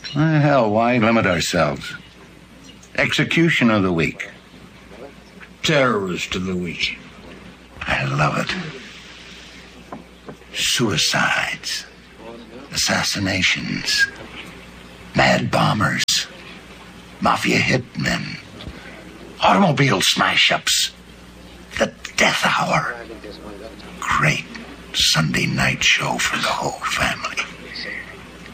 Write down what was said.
Hell, why limit ourselves? Execution of the week. Terrorist of the week. I love it. Suicides. Assassinations. Mad bombers. Mafia hitmen. Automobile smash-ups. The death hour. Great Sunday night show for the whole family.